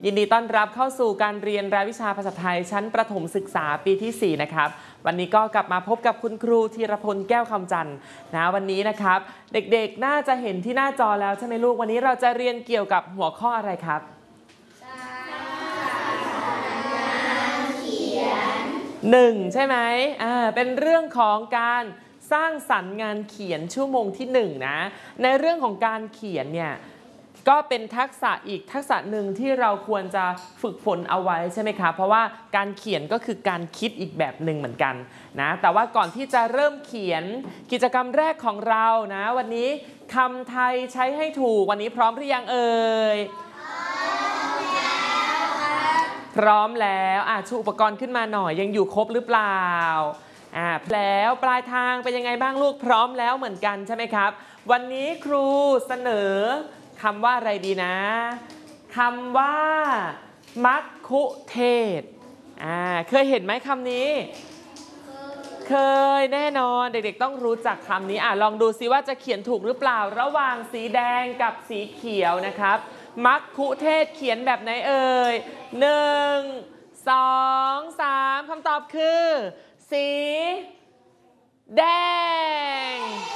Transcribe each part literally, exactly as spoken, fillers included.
ยินดีต้อนรับเข้าสู่การเรียนรายวิชาภาษาไทยชั้นประถมศึกษาปีที่สี่นะครับวันนี้ก็กลับมาพบกับคุณครูธีรพลแก้วคำจันทร์นะวันนี้นะครับเด็กๆน่าจะเห็นที่หน้าจอแล้วใช่ไหมลูกวันนี้เราจะเรียนเกี่ยวกับหัวข้ออะไรครับหนึ่งใช่ไหมอ่าเป็นเรื่องของการสร้างสรรค์งานเขียนชั่วโมงที่หนึ่งนะในเรื่องของการเขียนเนี่ยก็เป็นทักษะอีกทักษะหนึ่งที่เราควรจะฝึกฝนเอาไว้ใช่ไหมคะเพราะว่าการเขียนก็คือการคิดอีกแบบหนึ่งเหมือนกันนะแต่ว่าก่อนที่จะเริ่มเขียนกิจกรรมแรกของเรานะวันนี้คำไทยใช้ให้ถูกวันนี้พร้อมหรือยังเอ่ยพร้อมแล้วอ่ะชูอุปกรณ์ขึ้นมาหน่อยยังอยู่ครบหรือเปล่าอ่าแล้วปลายทางเป็นยังไงบ้างลูกพร้อมแล้วเหมือนกันใช่ไหมครับวันนี้ครูเสนอคำว่าอะไรดีนะคำว่ามัคคุเทศก์อ่าเคยเห็นไหมคำนี้เคยแน่นอนเด็กๆต้องรู้จักคำนี้อ่ะลองดูซิว่าจะเขียนถูกหรือเปล่าระหว่างสีแดงกับสีเขียวนะครับมัคคุเทศก์เขียนแบบไหนเอ่ยหนึ่งสองสามคำตอบคือสีแดง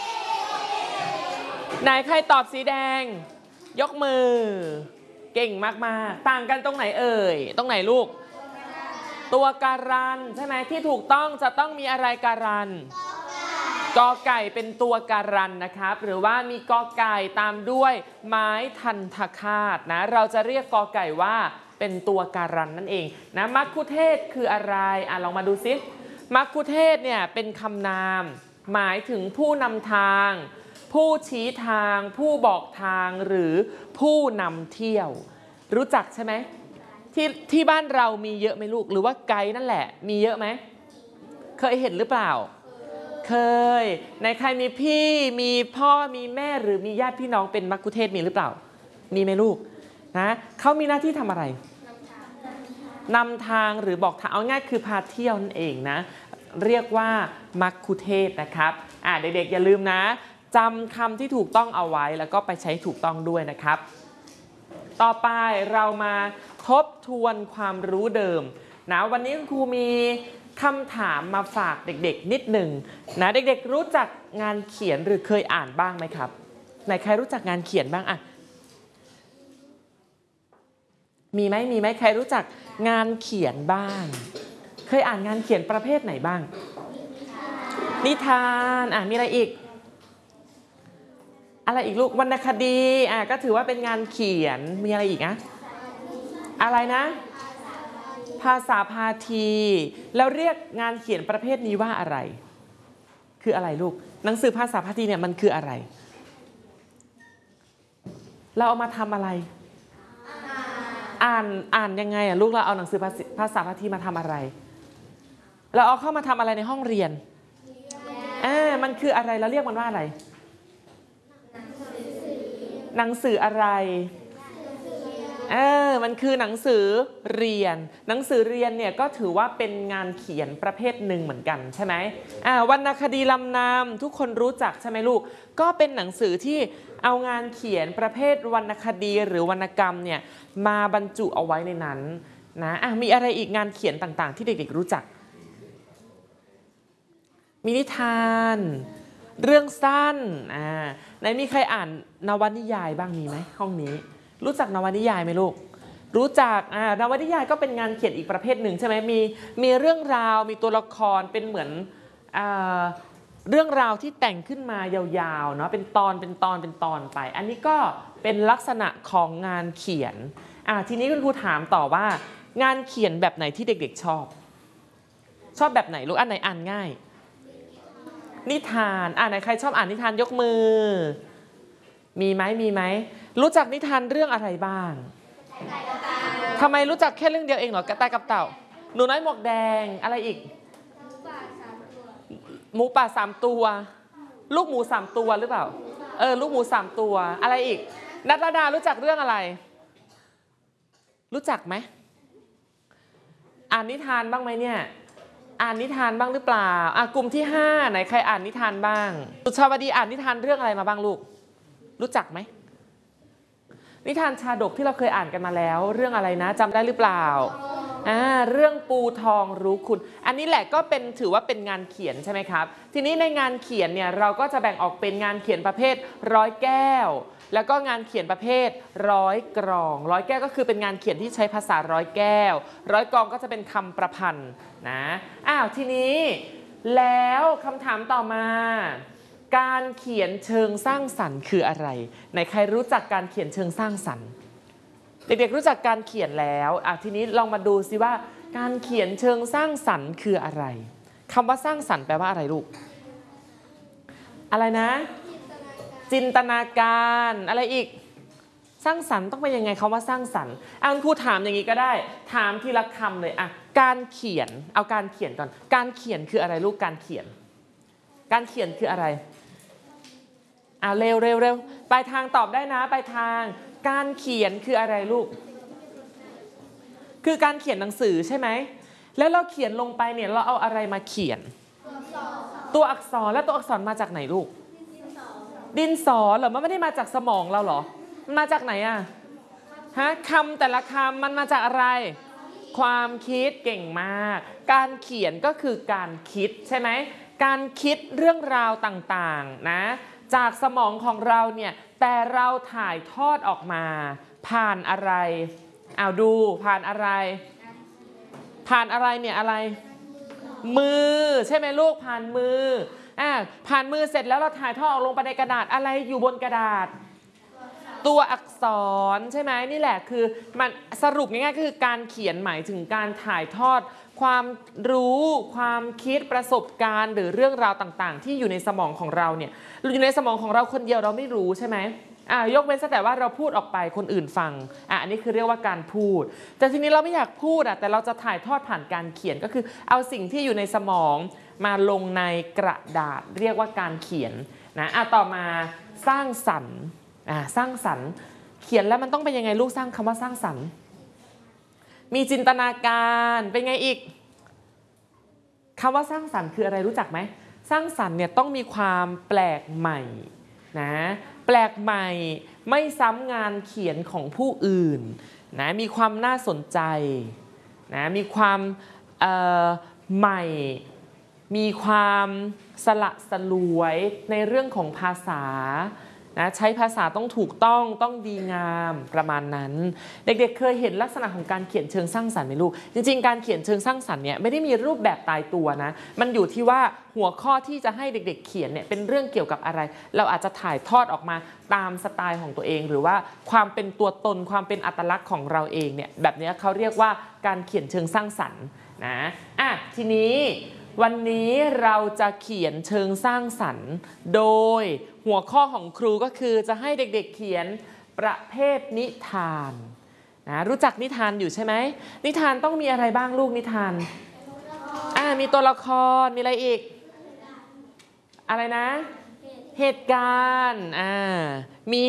ไหนใครตอบสีแดงยกมือเก่งมากๆต่างกันตรงไหนเอ่ยตรงไหนลูกตัวการันใช่ไหมที่ถูกต้องจะต้องมีอะไรการันกอไก่เป็นตัวการันนะครับหรือว่ามีกอไก่ตามด้วยไม้ทันทคาตนะเราจะเรียกกอไก่ว่าเป็นตัวการันนั่นเองนะมัคคุเทศก์คืออะไรอ่ะลองมาดูซิมัคคุเทศก์เนี่ยเป็นคำนามหมายถึงผู้นำทางผู้ชี้ทางผู้บอกทางหรือผู้นำเที่ยวรู้จักใช่ไหมที่ที่บ้านเรามีเยอะไหมลูกหรือว่าไกด์นั่นแหละมีเยอะไหมเคยเห็นหรือเปล่าเคยในใครมีพี่มีพ่อมีแม่หรือมีญาติพี่น้องเป็นมัคคุเทศก์มีหรือเปล่ามีไหมลูกนะเขามีหน้าที่ทำอะไรนำทางหรือบอกทางเอาง่ายคือพาเที่ยวนั่นเองนะเรียกว่ามัคคุเทศก์นะครับอ่ะเด็กๆอย่าลืมนะจำคำที่ถูกต้องเอาไว้แล้วก็ไปใช้ถูกต้องด้วยนะครับต่อไปเรามาทบทวนความรู้เดิมนะวันนี้ครูมีคำถามมาฝากเด็กๆนิดหนึ่งนะเด็กๆรู้จักงานเขียนหรือเคยอ่านบ้างไหมครับไหนใครรู้จักงานเขียนบ้างอะมีไหมมีไหมใครรู้จักงานเขียนบ้างเคยอ่านงานเขียนประเภทไหนบ้างนิทานอ่ะมีอะไรอีกอะไรอีกลูกวรรณคดีอ่ะก็ถือว่าเป็นงานเขียนมีอะไรอีกนะอะไรนะภาษาพาทีแล้วเรียกงานเขียนประเภทนี้ว่าอะไรคืออะไรลูกหนังสือภาษาพาทีเนี่ยมันคืออะไรเราเอามาทำอะไรอ่านอ่านยังไงอ่ะลูกเราเอาหนังสือภาษาพาทีมาทำอะไรเราเอาเข้ามาทำอะไรในห้องเรียนอ่ามันคืออะไรเราเรียกมันว่าอะไรหนังสืออะไรเออมันคือหนังสือเรียนหนังสือเรียนเนี่ยก็ถือว่าเป็นงานเขียนประเภทหนึ่งเหมือนกันใช่ไหมอ่าวรรณคดีลำนำทุกคนรู้จักใช่ไหมลูกก็เป็นหนังสือที่เอางานเขียนประเภทวรรณคดีหรือวรรณกรรมเนี่ยมาบรรจุเอาไว้ในนั้นนะอ่ะมีอะไรอีกงานเขียนต่างๆที่เด็กๆรู้จักมีนิทานเรื่องสั้นอ่าไหนมีใครอ่านนวนิยายบ้างมีไหมห้องนี้รู้จักนวนิยายไหมลูกรู้จักอ่านวนิยายก็เป็นงานเขียนอีกประเภทหนึ่งใช่ไหมมีมีเรื่องราวมีตัวละครเป็นเหมือนอ่าเรื่องราวที่แต่งขึ้นมายาวๆเนาะเป็นตอนเป็นตอนเป็นตอนไปอันนี้ก็เป็นลักษณะของงานเขียนอ่าทีนี้คุณครูถามต่อว่างานเขียนแบบไหนที่เด็กๆชอบชอบแบบไหนลูกอันไหนอ่านง่ายนิทานอ่านไหนใครชอบอ่านนิทานยกมือมีไหมมีไหมรู้จักนิทานเรื่องอะไรบ้างทำไมรู้จักแค่เรื่องเดียวเองเหรอกระต่ายกับเต่าหนูน้อยหมวกแดงอะไรอีกหมูป่าสามตัวลูกหมูสามตัวหรือเปล่าเออลูกหมูสามตัวอะไรอีกนัทรดารู้จักเรื่องอะไรรู้จักไหมอ่านนิทานบ้างไหมเนี่ยอ่านนิทานบ้างหรือเปล่าอ่ะกลุ่มที่ห้าไหนใครอ่านนิทานบ้างสุชาวดีอ่านนิทานเรื่องอะไรมาบ้างลูกรู้จักไหมนิทานชาดกที่เราเคยอ่านกันมาแล้วเรื่องอะไรนะจำได้หรือเปล่าอ่าเรื่องปูทองรู้คุณอันนี้แหละก็เป็นถือว่าเป็นงานเขียนใช่ไหมครับทีนี้ในงานเขียนเนี่ยเราก็จะแบ่งออกเป็นงานเขียนประเภทร้อยแก้วแล้วก็งานเขียนประเภทร้อยกรองร้อยแก้วก็คือเป็นงานเขียนที่ใช้ภาษาร้อยแก้วร้อยกรองก็จะเป็นคำประพันธ์นะอ้าวทีนี้แล้วคำถามต่อมาการเขียนเชิงสร้างสรรค์คืออะไรไหนใครรู้จักการเขียนเชิงสร้างสรรค์เด็กๆรู้จักการเขียนแล้วอ่ะทีนี้ลองมาดูซิว่าการเขียนเชิงสร้างสรรค์คืออะไรคำว่าสร้างสรรค์แปลว่าอะไรลูกอะไรนะจินตนาการอะไรอีกสร้างสรรค์ต้องเป็นยังไงคำว่าสร้างสรรค์อ่ะครูถามอย่างนี้ก็ได้ถามทีละคำเลยอ่ะการเขียนเอาการเขียนก่อนการเขียนคืออะไรลูกการเขียนการเขียนคืออะไรอ่ะเร็วเร็วเร็วปลายทางตอบได้นะปลายทางการเขียนคืออะไรลูกคือการเขียนหนังสือใช่ไหมแล้วเราเขียนลงไปเนี่ยเราเอาอะไรมาเขียนตัวอักษรแล้วตัวอักษรมาจากไหนลูกดินสอเหรอมันไม่ได้มาจากสมองเราเหรอมันมาจากไหนอะฮะคำแต่ละคำมันมาจากอะไรความคิดเก่งมากการเขียนก็คือการคิดใช่ไหมการคิดเรื่องราวต่างๆนะจากสมองของเราเนี่ยแต่เราถ่ายทอดออกมาผ่านอะไรเอาดูผ่านอะไรผ่านอะไรเนี่ยอะไรมือใช่ไหมลูกผ่านมืออ่าผ่านมือเสร็จแล้วเราถ่ายทอดออกลงไปในกระดาษอะไรอยู่บนกระดาษตัวอักษรใช่ไหมนี่แหละคือมันสรุปง่ายๆก็คือการเขียนหมายถึงการถ่ายทอดความรู้ความคิดประสบการณ์หรือเรื่องราวต่างๆที่อยู่ในสมองของเราเนี่ยอยู่ในสมองของเราคนเดียวเราไม่รู้ใช่ไหมอ่ายกเว้นแต่ว่าเราพูดออกไปคนอื่นฟังอ่ะอันนี้คือเรียกว่าการพูดแต่ทีนี้เราไม่อยากพูดอ่ะแต่เราจะถ่ายทอดผ่านการเขียนก็คือเอาสิ่งที่อยู่ในสมองมาลงในกระดาษเรียกว่าการเขียนนะอ่ะต่อมาสร้างสรรค์อ่ะสร้างสรรค์เขียนแล้วมันต้องเป็นยังไงลูกสร้างคำว่าสร้างสรรค์มีจินตนาการเป็นไงอีกคำว่าสร้างสรรค์คืออะไรรู้จักไหมสร้างสรรค์เนี่ยต้องมีความแปลกใหม่นะแปลกใหม่ไม่ซ้ำงานเขียนของผู้อื่นนะมีความน่าสนใจนะมีความใหม่มีความสละสลวยในเรื่องของภาษานะใช้ภาษาต้องถูกต้องต้องดีงามประมาณนั้นเด็กๆ เ, เคยเห็นลักษณะของการเขียนเชิงสร้างสรรค์ไหมลูกจริงๆการเขียนเชิงสร้างสรรค์เนี่ยไม่ได้มีรูปแบบตายตัวนะมันอยู่ที่ว่าหัวข้อที่จะให้เด็กๆเขียนเนี่ยเป็นเรื่องเกี่ยวกับอะไรเราอาจจะถ่ายทอดออกมาตามสไตล์ของตัวเองหรือว่าความเป็นตัวตนความเป็นอัตลักษณ์ของเราเองเนี่ยแบบนี้เขาเรียกว่าการเขียนเชิงสร้างสรรค์นะอ่ะทีนี้วันนี้เราจะเขียนเชิงสร้างสรรค์โดยหัวข้อของครูก็คือจะให้เด็กๆเขียนประเภทนิทานนะรู้จักนิทานอยู่ใช่ไหมนิทานต้องมีอะไรบ้างลูกนิทานอ่ามีตัวละครมีอะไรอีกอะไรนะเหตุการณ์อ่ามี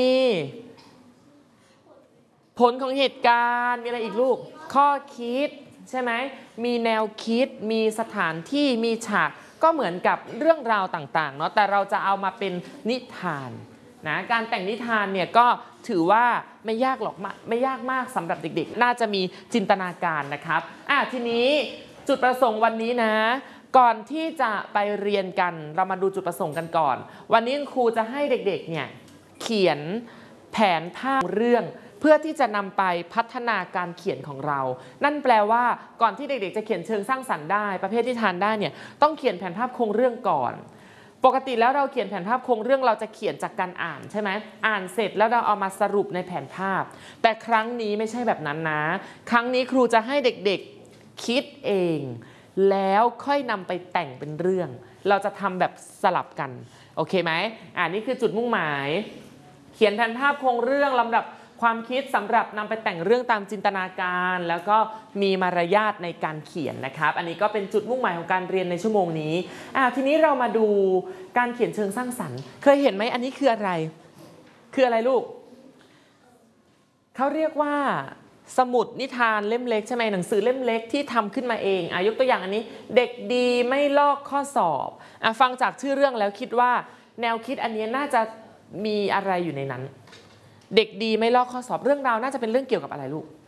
ผลของเหตุการณ์มีอะไรอีกลูกข้อคิดใช่ไหมมีแนวคิดมีสถานที่มีฉากก็เหมือนกับเรื่องราวต่างๆเนาะแต่เราจะเอามาเป็นนิทานนะการแต่งนิทานเนี่ยก็ถือว่าไม่ยากหรอกไม่ยากมากสำหรับเด็กๆน่าจะมีจินตนาการนะครับอ่ะทีนี้จุดประสงค์วันนี้นะก่อนที่จะไปเรียนกันเรามาดูจุดประสงค์กันก่อนวันนี้ครูจะให้เด็กๆเนี่ยเขียนแผนภาพเรื่องเพื่อที่จะนำไปพัฒนาการเขียนของเรานั่นแปลว่าก่อนที่เด็กๆจะเขียนเชิงสร้างสรรค์ได้ประเภทนิทานได้เนี่ยต้องเขียนแผนภาพโครงเรื่องก่อนปกติแล้วเราเขียนแผนภาพโครงเรื่องเราจะเขียนจากการอ่านใช่ไหมอ่านเสร็จแล้วเราเอามาสรุปในแผนภาพแต่ครั้งนี้ไม่ใช่แบบนั้นนะครั้งนี้ครูจะให้เด็กๆคิดเองแล้วค่อยนำไปแต่งเป็นเรื่องเราจะทำแบบสลับกันโอเคไหมอ่านี่คือจุดมุ่งหมายเขียนแผนภาพโครงเรื่องลำดับความคิดสำหรับนำไปแต่งเรื่องตามจินตนาการแล้วก็มีมารยาทในการเขียนนะครับอันนี้ก็เป็นจุดมุ่งหมายของการเรียนในชั่วโมงนี้อ่าทีนี้เรามาดูการเขียนเชิงสร้างสรรค์เคยเห็นไหมอันนี้คืออะไรคืออะไรลูกเขาเรียกว่าสมุดนิทานเล่มเล็กใช่ไหมหนังสือเล่มเล็กที่ทำขึ้นมาเองอ่ะยกตัวอย่างอันนี้เด็กดีไม่ลอกข้อสอบอ่ะฟังจากชื่อเรื่องแล้วคิดว่าแนวคิดอันนี้น่าจะมีอะไรอยู่ในนั้นเด็กดีไม่ลอกข้อสอบเรื่องราวน่าจะเป็นเรื่องเกี่ยวกับอะไรลูก